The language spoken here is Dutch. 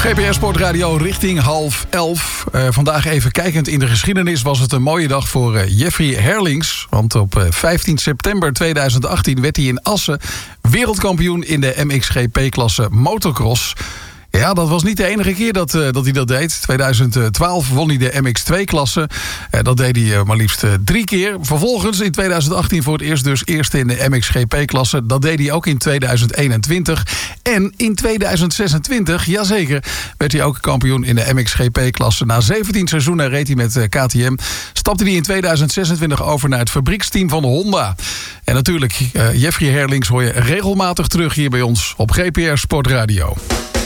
GPR Sportradio richting 10:30. Vandaag even kijkend in de geschiedenis was het een mooie dag voor Jeffrey Herlings. Want op 15 september 2018 werd hij in Assen wereldkampioen in de MXGP-klasse motocross. Ja, dat was niet de enige keer dat hij dat deed. 2012 won hij de MX2-klasse. Dat deed hij maar liefst 3 keer. Vervolgens in 2018 voor het eerst dus eerste in de MXGP-klasse. Dat deed hij ook in 2021. En in 2026, jazeker, werd hij ook kampioen in de MXGP-klasse. Na 17 seizoenen reed hij met KTM. Stapte hij in 2026 over naar het fabrieksteam van Honda. En natuurlijk, Jeffrey Herlings hoor je regelmatig terug hier bij ons op GPR Sportradio.